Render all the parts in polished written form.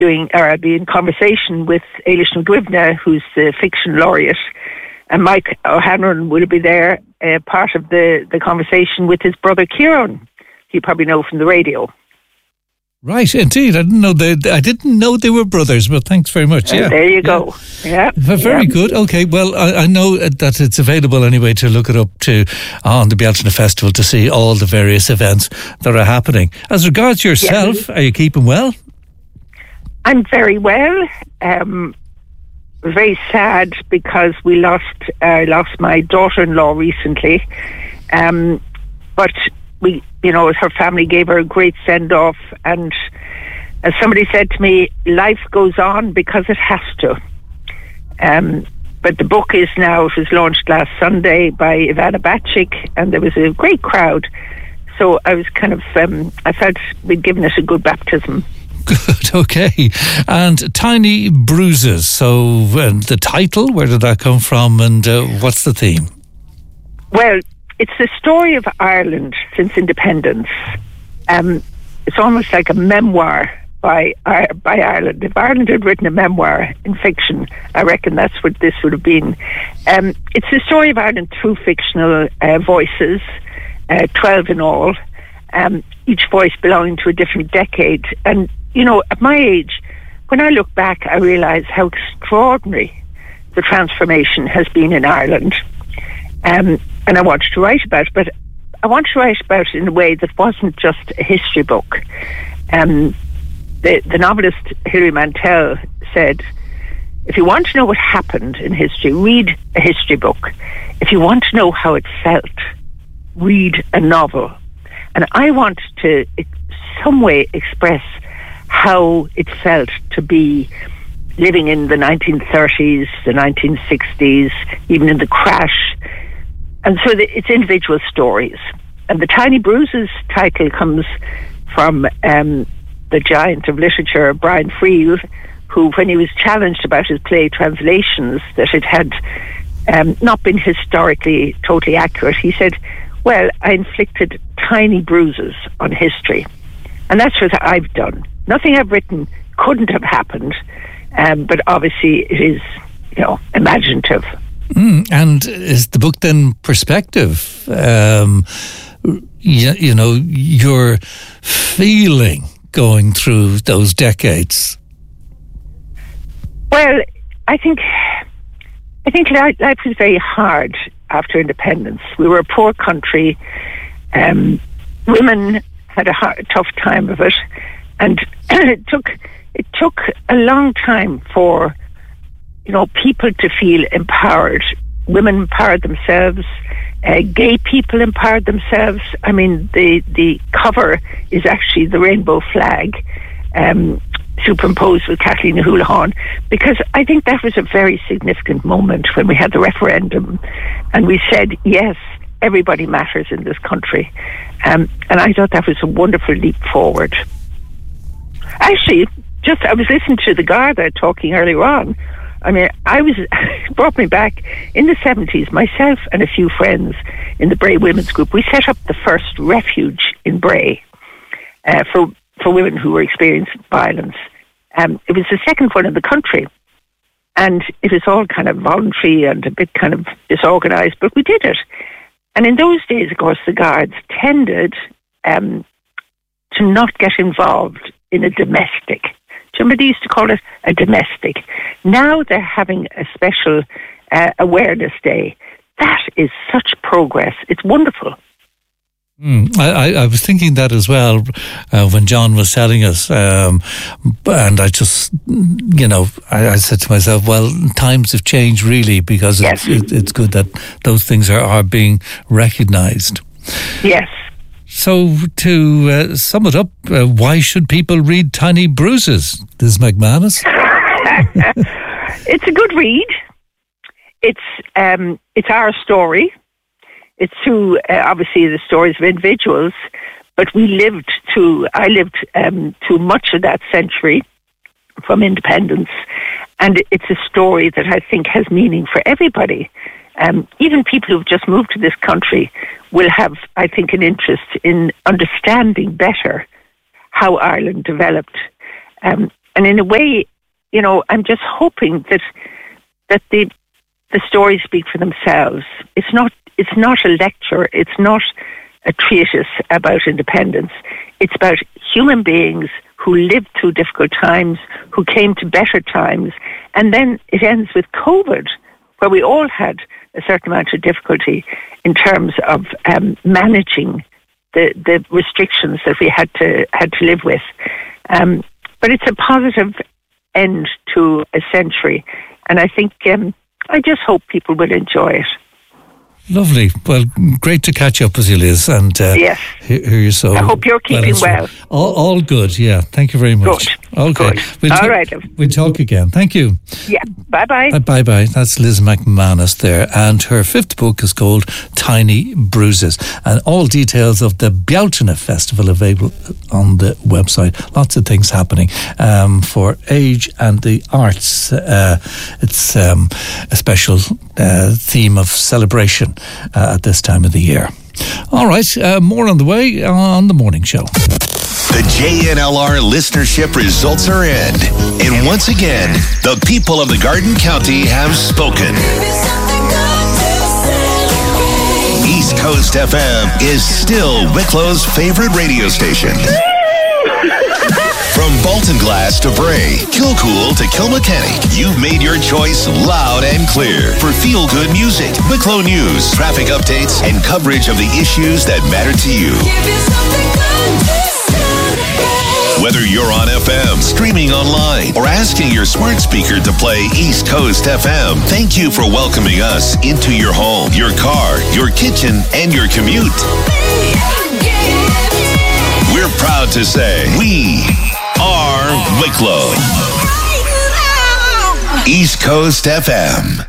I'll be in conversation with Eilish Nguibna, who's the fiction laureate, and Mike O'Hanlon will be there, part of the conversation with his brother Kieran. You probably know from the radio. Right, indeed. I didn't know they were brothers, but thanks very much. Yeah, there you go. Yeah, very good. Okay, well, I know that it's available anyway to look it up on the Bealtaine Festival to see all the various events that are happening. As regards yourself, are you keeping well? I'm very well. Very sad because we lost my daughter-in-law recently, but her family gave her a great send-off, and as somebody said to me, life goes on because it has to. But the book it was launched last Sunday by Ivana Bacik, and there was a great crowd, so I was kind of I felt we'd given it a good baptism. Good, okay. And Tiny Bruises, so the title, where did that come from, and what's the theme? Well, it's the story of Ireland since independence. It's almost like a memoir by Ireland. If Ireland had written a memoir in fiction, I reckon that's what this would have been. It's the story of Ireland through fictional voices, 12 in all, each voice belonging to a different decade. And, at my age, when I look back, I realise how extraordinary the transformation has been in Ireland. And I wanted to write about it, but I wanted to write about it in a way that wasn't just a history book. The novelist Hilary Mantel said, if you want to know what happened in history, read a history book. If you want to know how it felt, read a novel. And I want to, in some way, express how it felt to be living in the 1930s, the 1960s, even in the crash. And so it's individual stories. And the Tiny Bruises title comes from the giant of literature, Brian Friel, who, when he was challenged about his play translations, that it had not been historically totally accurate, he said, well, I inflicted tiny bruises on history. And that's what I've done. Nothing I've written couldn't have happened, but obviously it is, imaginative. And is the book then perspective? Your feeling going through those decades? Well, I think life was very hard after independence. We were a poor country. Women had a tough time of it, and it took a long time for people to feel empowered. Women empowered themselves. Gay people empowered themselves. I mean, the cover is actually the rainbow flag superimposed with Kathleen Houlihan, because I think that was a very significant moment when we had the referendum and we said, yes, everybody matters in this country. And I thought that was a wonderful leap forward. Actually, I was listening to the Garda talking earlier on. I mean, it brought me back in the 70s, myself and a few friends in the Bray Women's Group. We set up the first refuge in Bray for women who were experiencing violence. It was the second one in the country. And it was all kind of voluntary and a bit kind of disorganised, but we did it. And in those days, of course, the guards tended to not get involved in a domestic. Somebody used to call it a domestic. Now they're having a special awareness day. That is such progress. It's wonderful. I was thinking that as well when John was telling us, and I just, I said to myself, well, times have changed really, because yes. it's good that those things are being recognised. Yes. So to sum it up, why should people read Tiny Bruises, Liz McManus? It's a good read. It's our story. It's through, obviously, the stories of individuals, but I lived through much of that century from independence, and it's a story that I think has meaning for everybody. Even people who've just moved to this country will have, I think, an interest in understanding better how Ireland developed. in a way, you know, I'm just hoping that the stories speak for themselves. It's not a lecture. It's not a treatise about independence. It's about human beings who lived through difficult times, who came to better times. And then it ends with COVID, where we all had a certain amount of difficulty in terms of managing the restrictions that we had to live with. But it's a positive end to a century. And I think, I just hope people will enjoy it. Lovely. Well, great to catch up with you, Liz. And yes. Hear you so. I hope you're keeping well. All good, yeah. Thank you very much. Good. Okay. Good. All right. We'll talk again. Thank you. Yeah. Bye-bye. Bye-bye. That's Liz McManus there. And her 5th book is called Tiny Bruises. And all details of the Bealtaine Festival available on the website. Lots of things happening for age and the arts. It's a special theme of celebration at this time of the year. All right, more on the way on the morning show. The JNLR listenership results are in. And once again, the people of the Garden County have spoken. East Coast FM is still Wicklow's favorite radio station. From Baltinglass to Bray, Kilcool to Kilmechanic, you've made your choice loud and clear for feel-good music, Wicklow news, traffic updates, and coverage of the issues that matter to you. Whether you're on FM, streaming online, or asking your smart speaker to play East Coast FM, thank you for welcoming us into your home, your car, your kitchen, and your commute. We're proud to say we are Wicklow. East Coast FM.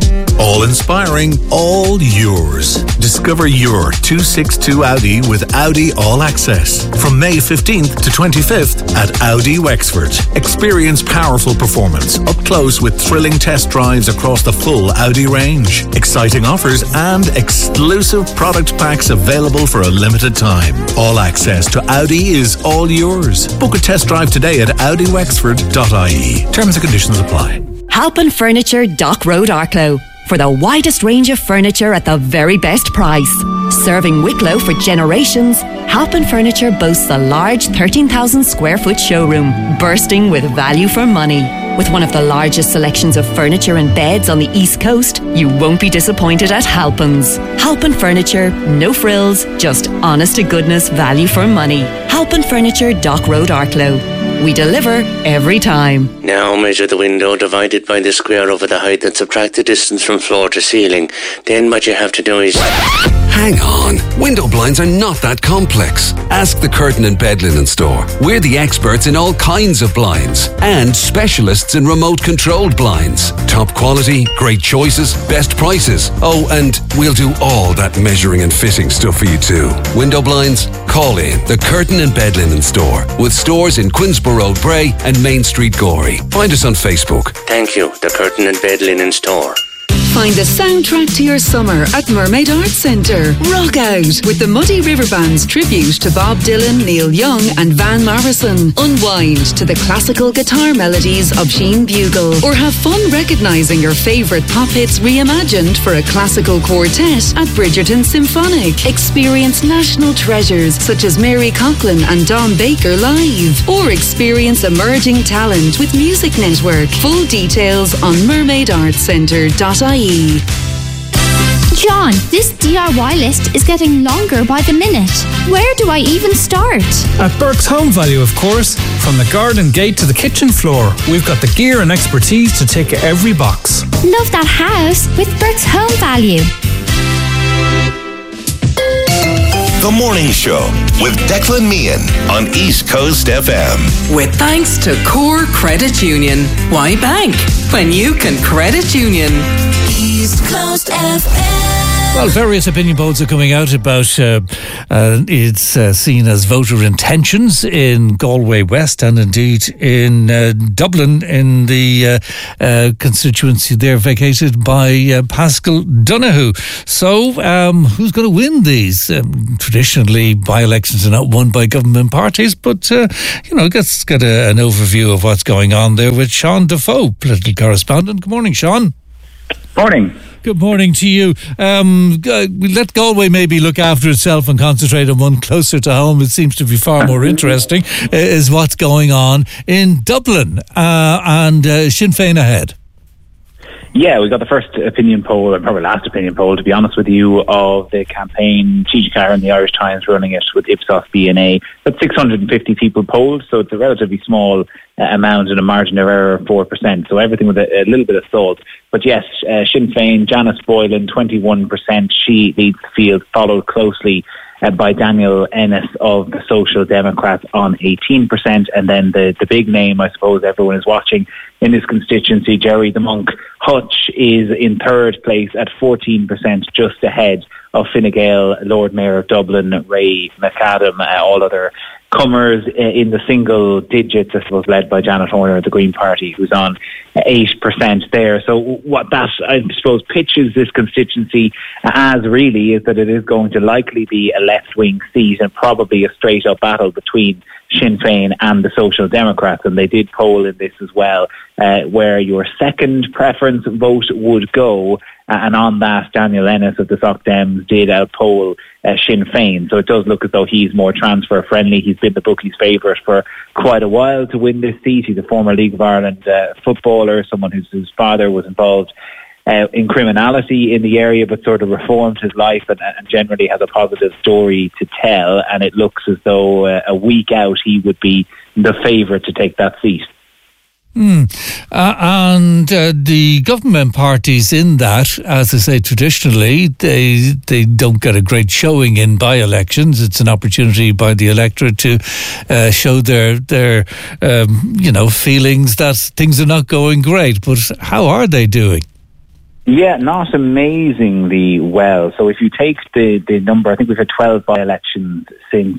All inspiring, all yours. Discover your 262 Audi with Audi All Access. From May 15th to 25th at Audi Wexford. Experience powerful performance, up close with thrilling test drives across the full Audi range. Exciting offers and exclusive product packs available for a limited time. All access to Audi is all yours. Book a test drive today at audiwexford.ie. Terms and conditions apply. Halpin Furniture, Dock Road, Arklow. For the widest range of furniture at the very best price. Serving Wicklow for generations, Halpin Furniture boasts a large 13,000 square foot showroom, bursting with value for money. With one of the largest selections of furniture and beds on the East Coast, you won't be disappointed at Halpin's. Halpin Furniture, no frills, just honest to goodness value for money. Halpin Furniture, Dock Road, Arklow. We deliver every time. Now measure the window divided by the square over the height and subtract the distance from floor to ceiling. Then what you have to do is... Hang on. Window blinds are not that complex. Ask the Curtain and Bed Linen Store. We're the experts in all kinds of blinds and specialists in remote controlled blinds. Top quality, great choices, best prices. Oh, and we'll do all that measuring and fitting stuff for you too. Window blinds? Call in the Curtain and Bed Linen Store with stores in Queensborough Road, Bray and Main Street, Gorey. Find us on Facebook. Thank you, the Curtain and Bed Linen Store. Find the soundtrack to your summer at Mermaid Arts Centre. Rock out with the Muddy River Band's tribute to Bob Dylan, Neil Young and Van Morrison. Unwind to the classical guitar melodies of Sheen Bugle. Or have fun recognising your favourite pop hits reimagined for a classical quartet at Bridgerton Symphonic. Experience national treasures such as Mary Coughlan and Don Baker live. Or experience emerging talent with Music Network. Full details on mermaidartscentre.ie. John, this DIY list is getting longer by the minute. Where do I even start? At Burke's Home Value, of course. From the garden gate to the kitchen floor, we've got the gear and expertise to tick every box. Love that house with Burke's Home Value. The Morning Show with Declan Meehan on East Coast FM. With thanks to Core Credit Union. Why bank when you can credit union? East Coast FM. Well, various opinion polls are coming out about it's seen as voter intentions in Galway West and indeed in Dublin in the constituency there vacated by Paschal Donohoe. So who's going to win these? Traditionally, by-elections are not won by government parties, but let's get an overview of what's going on there with Sean Defoe, political correspondent. Good morning, Sean. Morning. Good morning to you. Let Galway maybe look after itself and concentrate on one closer to home. It seems to be far more interesting, is what's going on in Dublin and Sinn Féin ahead. Yeah, we got the first opinion poll, and probably last opinion poll, to be honest with you, of the campaign. TG Carr and the Irish Times running it with Ipsos BNA. But 650 people polled, so it's a relatively small amount and a margin of error of 4%. So everything with a little bit of salt. But yes, Sinn Féin, Janice Boylan, 21%. She leads the field, followed closely by Daniel Ennis of the Social Democrats on 18%. And then the big name, I suppose everyone is watching in this constituency, Jerry the Monk Hutch, is in third place at 14%, just ahead of Fine Gael Lord Mayor of Dublin, Ray McAdam. All other comers in the single digits, I suppose, led by Janet Horner of the Green Party, who's on 8% there. So what that, I suppose, pitches this constituency as really is that it is going to likely be a left-wing seat and probably a straight-up battle between Sinn Féin and the Social Democrats. And they did poll in this as well, where your second preference vote would go. And on that, Daniel Ennis of the Soc Dems did outpoll Sinn Féin. So it does look as though he's more transfer friendly. He's been the bookies' favourite for quite a while to win this seat. He's a former League of Ireland footballer, someone whose father was involved in criminality in the area, but sort of reformed his life and generally has a positive story to tell. And it looks as though a week out he would be the favourite to take that seat. And the government parties in that, as I say, traditionally, they don't get a great showing in by-elections. It's an opportunity by the electorate to show their feelings that things are not going great. But how are they doing? Yeah, not amazingly well. So if you take the number, I think we've had 12 by-elections since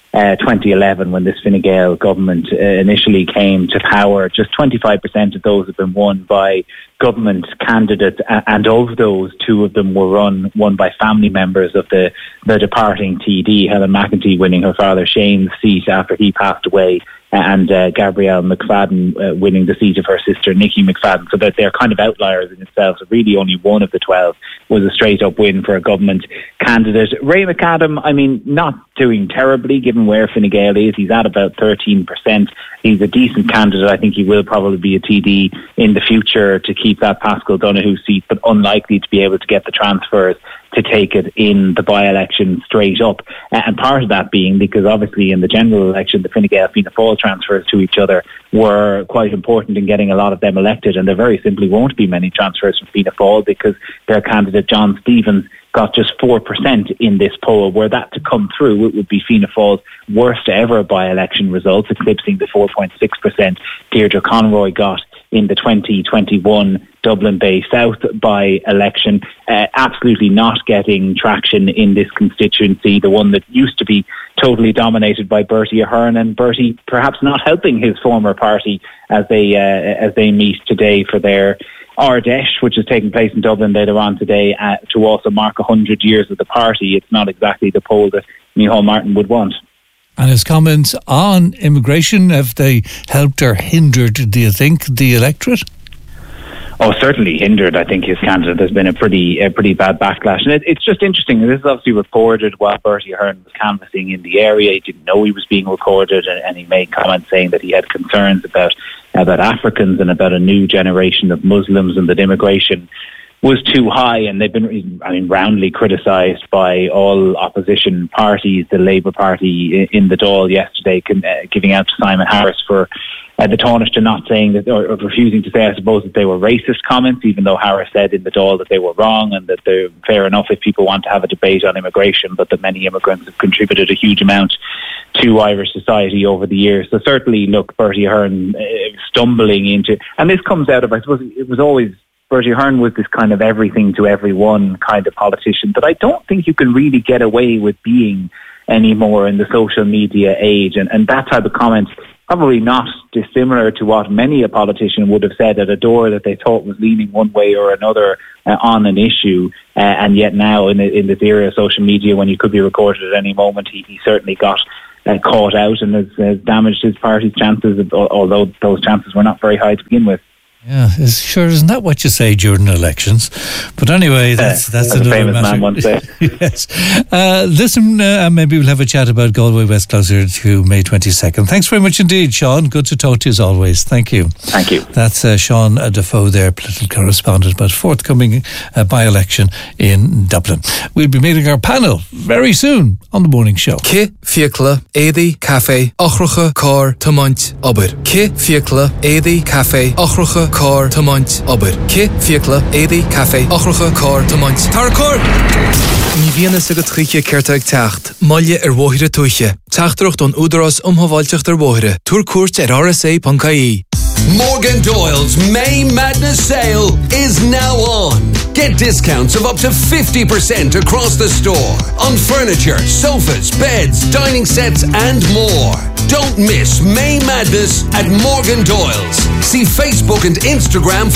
2011, when this Fine Gael government initially came to power. Just 25% of those have been won by government candidates, and of those, 2 of them were won by family members of the departing TD, Helen McEntee winning her father Shane's seat after he passed away, and Gabrielle McFadden winning the seat of her sister Nicky McFadden. So that they're kind of outliers in itself. So really only one of the 12 was a straight up win for a government candidate. Ray McAdam, I mean, not doing terribly given where Fine Gael is. He's at about 13%. He's a decent candidate. I think he will probably be a TD in the future to keep that Paschal Donohoe seat, but unlikely to be able to get the transfers to take it in the by-election straight up. And part of that being because obviously in the general election, the Fine Gael Fianna Fáil transfers to each other were quite important in getting a lot of them elected, and there very simply won't be many transfers from Fianna Fáil because their candidate John Stevens got just 4% in this poll. Were that to come through, it would be Fianna Fáil's worst ever by-election results, eclipsing the 4.6% Deirdre Conroy got in the 2021 Dublin Bay South by-election. Absolutely not getting traction in this constituency, the one that used to be totally dominated by Bertie Ahern, and Bertie perhaps not helping his former party as they meet today for their Ardèche, which is taking place in Dublin later on today, to also mark 100 years of the party. It's not exactly the poll that Micheál Martin would want. And his comments on immigration, have they helped or hindered, do you think, the electorate? Oh, certainly hindered. I think his candidate, there's been a pretty bad backlash. And it's just interesting. This is obviously recorded while Bertie Ahern was canvassing in the area. He didn't know he was being recorded, and he made comments saying that he had concerns about Africans and about a new generation of Muslims, and that immigration was too high. And they've been, roundly criticised by all opposition parties. The Labour Party in the Dáil yesterday giving out to Simon Harris for the Taoiseach not saying that, or refusing to say, I suppose, that they were racist comments, even though Harris said in the Dáil that they were wrong, and that they're fair enough if people want to have a debate on immigration, but that many immigrants have contributed a huge amount to Irish society over the years. So certainly, look, Bertie Ahern stumbling into, and this comes out of, I suppose, it was always Bertie Ahern was this kind of everything to everyone kind of politician that I don't think you can really get away with being anymore in the social media age. And that type of comment, probably not dissimilar to what many a politician would have said at a door that they thought was leaning one way or another on an issue. And yet now in this era of social media, when you could be recorded at any moment, he certainly got caught out and has damaged his party's chances, although those chances were not very high to begin with. Yeah, sure, isn't that what you say during elections? But anyway, that's another famous matter. Man once said. Yes. Listen, maybe we'll have a chat about Galway West closer to May 22nd. Thanks very much indeed, Sean. Good to talk to you as always. Thank you. Thank you. That's Sean Defoe there, political correspondent about forthcoming by-election in Dublin. We'll be meeting our panel very soon on the morning show. Ki fiacla édi cafe ochrucha car tamont ober. Ki fiacla édi cafe ochrucha car tamont ober. Ki fiacla édi cafe ochrucha car tamont. Tarcor! Ní bhíana sa go tríe ceirteag teacht, maille wóhire tuiche. Teachtarocht don údaras umhaváilteach wóhire. Túr cuairt RSA.ie. Morgan Doyle's May Madness sale is now on. Get discounts of up to 50% across the store on furniture, sofas, beds, dining sets and more. Don't miss May Madness at Morgan Doyle's. See Facebook and Instagram